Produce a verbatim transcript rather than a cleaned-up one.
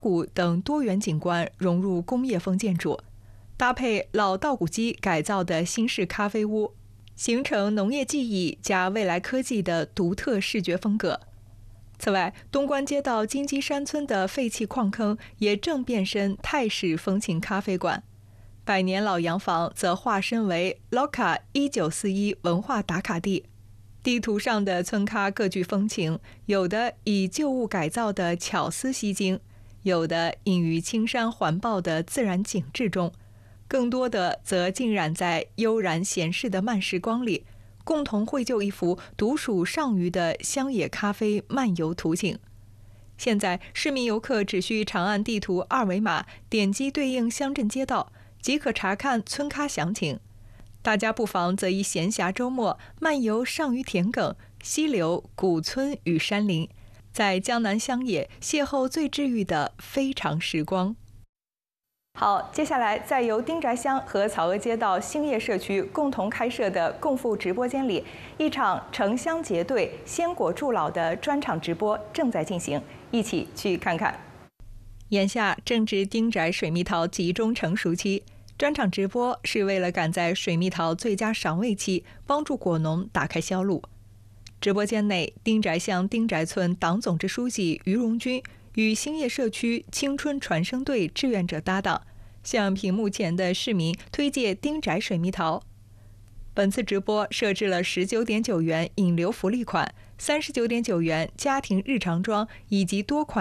谷等多元景观融入工业风建筑，搭配老稻谷机改造的新式咖啡屋，形成农业技艺加未来科技的独特视觉风格。此外，东关街道金鸡山村的废弃矿坑也正变身泰式风情咖啡馆，百年老洋房则化身为 Loca 一九四一文化打卡地。地图上的村咖各具风情，有的以旧物改造的巧思吸睛，有的隐于青山环抱的自然景致中，更多的则浸染在悠然闲适的慢时光里，共同绘就一幅独属上虞的乡野咖啡漫游图景。现在市民游客只需长按地图二维码，点击对应乡镇街道，即可查看村咖详情。大家不妨则以闲暇周末漫游上虞田埂、溪流、古村与山林，在江南乡野邂逅最治愈的非常时光。好，接下来在由丁宅乡和草峨街道兴业社区共同开设的共富直播间里，一场城乡结对、鲜果助老的专场直播正在进行，一起去看看。眼下正值丁宅水蜜桃集中成熟期，专场直播是为了赶在水蜜桃最佳赏味期，帮助果农打开销路。直播间内，丁宅乡丁宅村党总支书记于荣军与兴业社区青春传声队志愿者搭档，向屏幕前的市民推介丁宅水蜜桃。本次直播设置了十九点九元引流福利款、三十九点九元家庭日常装以及多款